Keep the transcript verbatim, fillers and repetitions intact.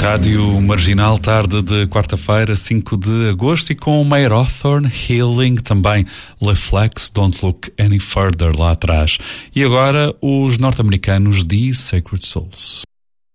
Rádio Marginal, tarde de quarta-feira, cinco de agosto, e com Mayer Hawthorne, Healing, também Le Flex, Don't Look Any Further lá atrás. E agora os norte-americanos The Sacred Souls.